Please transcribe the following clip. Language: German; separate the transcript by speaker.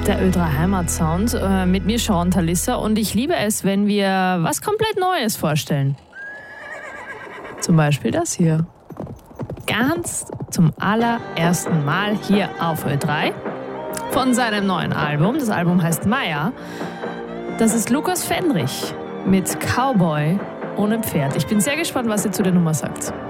Speaker 1: Der Ö3 Heimatsound mit mir Sean Talissa und ich liebe es, wenn wir was komplett Neues vorstellen. Zum Beispiel das hier. Ganz zum allerersten Mal hier auf Ö3 von seinem neuen Album. Das Album heißt Maya. Das ist Lukas Fendrich mit Cowboy ohne Pferd. Ich bin sehr gespannt, was ihr zu der Nummer sagt.